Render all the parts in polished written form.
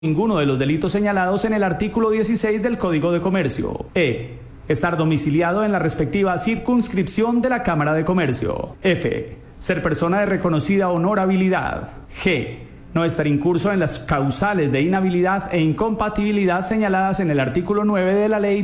ninguno de los delitos señalados en el artículo 16 del Código de Comercio. Estar domiciliado en la respectiva circunscripción de la Cámara de Comercio. F. Ser persona de reconocida honorabilidad. G. No estar incurso en las causales de inhabilidad e incompatibilidad señaladas en el artículo 9 de la Ley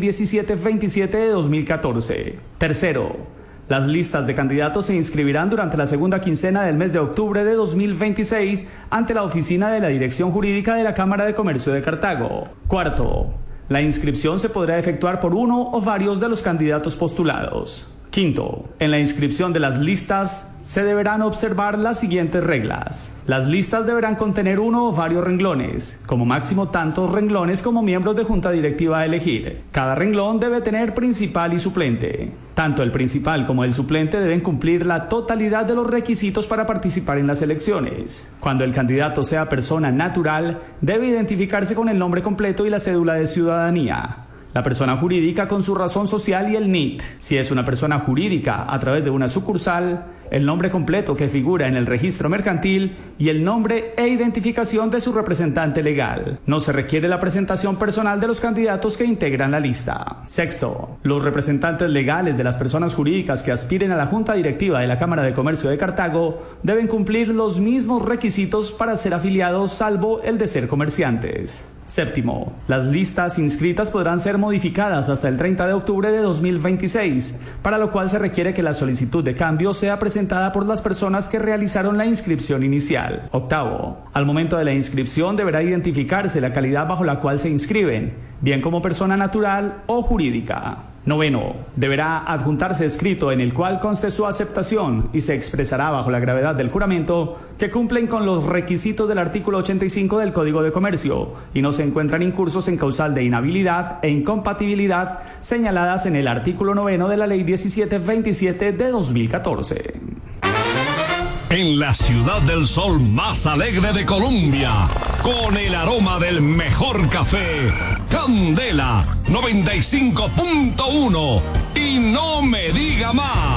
1727 de 2014. Tercero. Las listas de candidatos se inscribirán durante la segunda quincena del mes de octubre de 2026 ante la oficina de la Dirección Jurídica de la Cámara de Comercio de Cartago. Cuarto. La inscripción se podrá efectuar por uno o varios de los candidatos postulados. Quinto, en la inscripción de las listas se deberán observar las siguientes reglas. Las listas deberán contener uno o varios renglones, como máximo tantos renglones como miembros de junta directiva a elegir. Cada renglón debe tener principal y suplente. Tanto el principal como el suplente deben cumplir la totalidad de los requisitos para participar en las elecciones. Cuando el candidato sea persona natural, debe identificarse con el nombre completo y la cédula de ciudadanía. La persona jurídica con su razón social y el NIT. Si es una persona jurídica a través de una sucursal, el nombre completo que figura en el registro mercantil y el nombre e identificación de su representante legal. No se requiere la presentación personal de los candidatos que integran la lista. Sexto, los representantes legales de las personas jurídicas que aspiren a la Junta Directiva de la Cámara de Comercio de Cartago deben cumplir los mismos requisitos para ser afiliados, salvo el de ser comerciantes. Séptimo, las listas inscritas podrán ser modificadas hasta el 30 de octubre de 2026, para lo cual se requiere que la solicitud de cambio sea presentada por las personas que realizaron la inscripción inicial. Octavo, al momento de la inscripción deberá identificarse la calidad bajo la cual se inscriben, bien como persona natural o jurídica. Noveno, deberá adjuntarse escrito en el cual conste su aceptación y se expresará bajo la gravedad del juramento que cumplen con los requisitos del artículo 85 del Código de Comercio y no se encuentran incursos en causal de inhabilidad e incompatibilidad señaladas en el artículo 9 de la Ley 1727 de 2014. En la ciudad del sol más alegre de Colombia, con el aroma del mejor café, Candela 95.1 y no me diga más.